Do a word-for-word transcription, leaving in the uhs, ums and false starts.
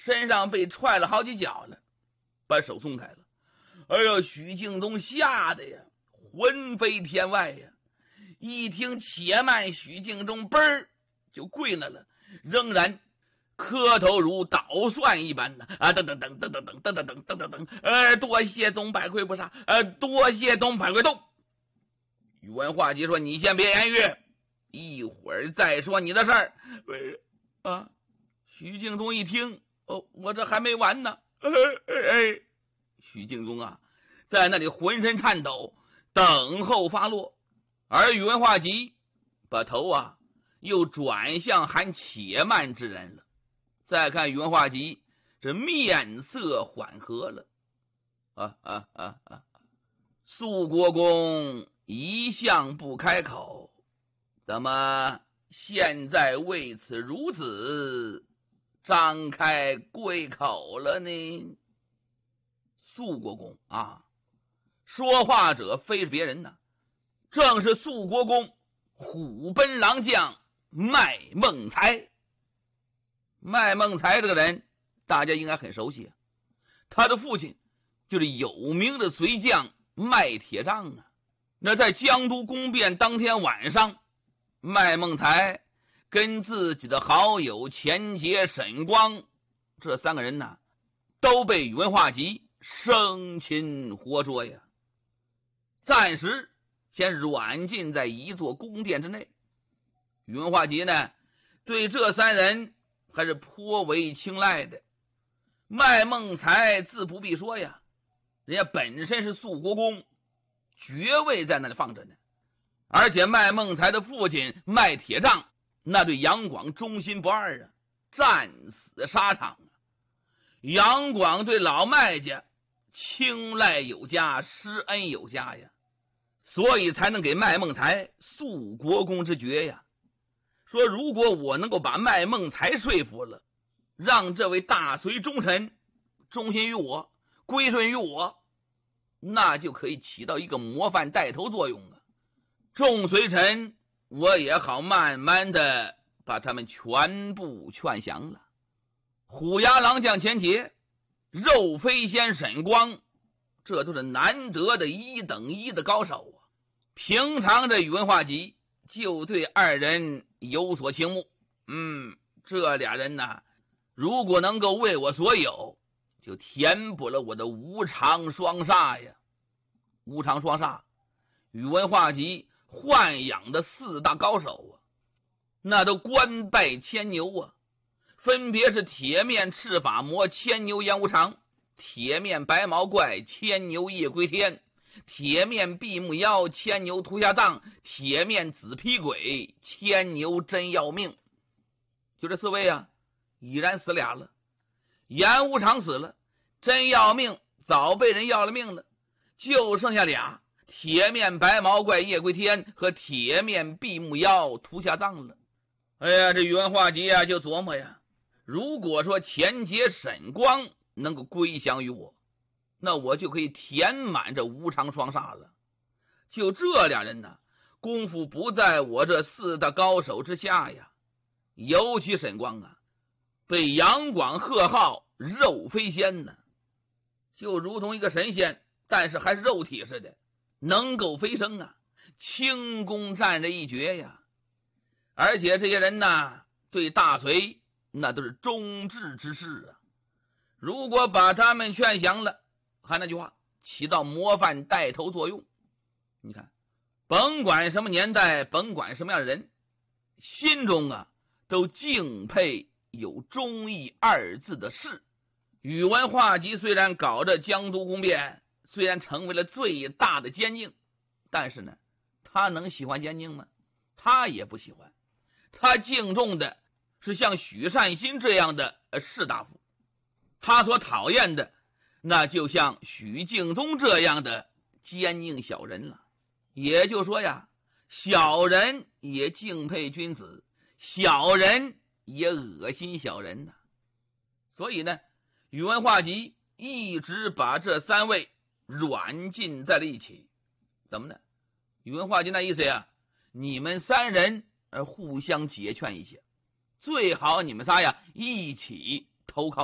身上被踹了好几脚了，把手松开了。哎呦，许敬宗吓得呀魂飞天外呀！一听且慢，许敬宗嘣儿就跪那了，仍然磕头如捣蒜一般的啊！等等等等等等等等等等等，呃，多谢宗百魁不杀，呃，多谢宗百魁斗。宇文化及说：“你先别言语，一会儿再说你的事儿。”啊！许敬宗一听，哦，我这还没完呢。哎哎，许敬宗啊，在那里浑身颤抖，等候发落。而宇文化及把头啊又转向喊且慢之人了。再看宇文化及，这面色缓和了。啊啊啊啊！肃国公一向不开口，怎么现在为此孺子张开贵口了呢？肃国公啊，说话者非是别人呐，正是肃国公虎贲郎将麦孟才。麦孟才这个人大家应该很熟悉啊，他的父亲就是有名的随将麦铁杖啊。那在江都宫变当天晚上，麦孟才跟自己的好友钱杰、沈光这三个人呢，都被宇文化及生擒活捉呀。暂时先软禁在一座宫殿之内。宇文化及呢，对这三人还是颇为青睐的。麦孟才自不必说呀，人家本身是肃国公，爵位在那里放着呢。而且麦孟才的父亲麦铁杖，那对杨广忠心不二啊，战死沙场啊。杨广对老麦家青睐有加，施恩有加呀，所以才能给麦孟才肃国公之爵呀。说如果我能够把麦孟才说服了，让这位大隋忠臣忠心于我，归顺于我，那就可以起到一个模范带头作用啊。众随臣我也好慢慢的把他们全部劝降了。虎牙郎将钱杰，肉飞仙沈光，这都是难得的一等一的高手啊。平常这宇文化及就对二人有所倾慕。嗯，这俩人呢，如果能够为我所有，就填补了我的无常双煞呀。无常双煞，宇文化及豢养的四大高手啊，那都官拜千牛啊，分别是铁面赤法魔千牛阎无常，铁面白毛怪千牛夜归天，铁面闭目妖千牛屠下葬，铁面紫皮鬼千牛真要命。就这四位啊，已然死俩了。阎无常死了，真要命早被人要了命了，就剩下俩，铁面白毛怪夜归天和铁面闭目妖屠下葬了。哎呀，这宇文化及啊就琢磨呀，如果说钱杰沈光能够归降于我，那我就可以填满这无常双煞了。就这俩人呢，功夫不在我这四大高手之下呀。尤其沈光啊，被杨广贺号肉飞仙呢，就如同一个神仙，但是还是肉体似的，能够飞升啊，轻功占着一绝呀。而且这些人呢，对大隋那都是忠志之士啊。如果把他们劝降了，还那句话，起到模范带头作用。你看，甭管什么年代，甭管什么样的人，心中啊都敬佩有忠义二字的士。宇文化及虽然搞着江都宫变，虽然成为了最大的奸佞，但是呢，他能喜欢奸佞吗？他也不喜欢。他敬重的是像许善心这样的士大夫，他所讨厌的那就像许敬宗这样的奸佞小人了。也就是说呀，小人也敬佩君子，小人也恶心小人呐。所以呢，宇文化及一直把这三位软禁在了一起。怎么呢？宇文化及那意思呀，你们三人互相结劝一下，最好你们仨呀一起投靠